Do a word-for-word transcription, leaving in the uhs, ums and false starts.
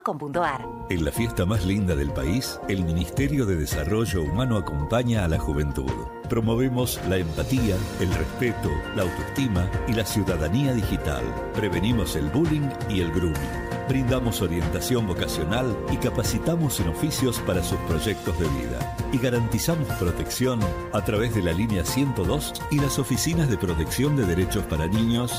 .com.ar. En la fiesta más linda del país, el Ministerio de Desarrollo Humano acompaña a la juventud. Promovemos la empatía, el respeto, la autoestima y la ciudadanía digital. Prevenimos el bullying y el grooming. Brindamos orientación vocacional y capacitamos en oficios para sus proyectos de vida. Y garantizamos protección a través de la línea ciento dos y las oficinas de protección de derechos para niños